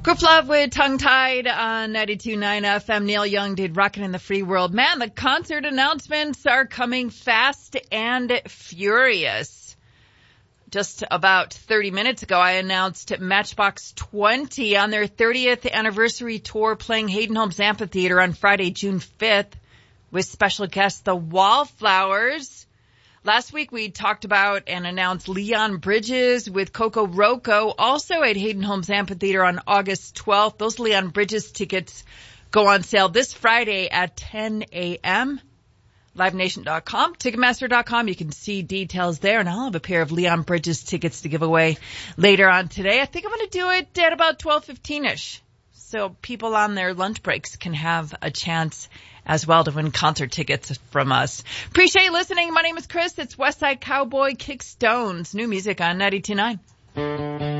Group Love with Tongue Tied on 92.9 FM. Neil Young did Rockin' in the Free World. Man, the concert announcements are coming fast and furious. Just about 30 minutes ago, I announced Matchbox 20 on their 30th anniversary tour playing Hayden Homes Amphitheater on Friday, June 5th with special guests, the Wallflowers. Last week, we talked about and announced Leon Bridges with Coco Roco, also at Hayden Homes Amphitheater on August 12th. Those Leon Bridges tickets go on sale this Friday at 10 a.m. LiveNation.com, Ticketmaster.com. You can see details there, and I'll have a pair of Leon Bridges tickets to give away later on today. I think I'm going to do it at about 12:15-ish, so people on their lunch breaks can have a chance as well to win concert tickets from us. Appreciate you listening. My name is Chris. It's Westside Cowboy Kick Stones. New music on 92.9.